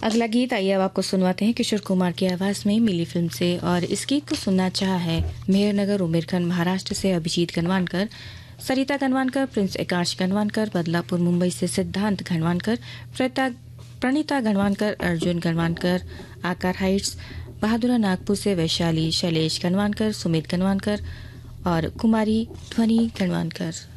अगला गीत आइए अब आपको सुनवाते हैं किशोर कुमार की आवाज़ में मिली फिल्म से। और इस गीत को सुनना चाहा है मेहरनगर उमेरखंड महाराष्ट्र से अभिजीत गणवानकर, सरिता गणवानकर, प्रिंस एकाश गणवानकर, बदलापुर मुंबई से सिद्धांत गणवानकर, प्रणीता गणवानकर, अर्जुन गणवानकर, आकार हाइट्स, बहादुरा नागपुर से वैशाली, शैलेश गणवानकर, सुमित गणवानकर और कुमारी ध्वनि गणवानकर।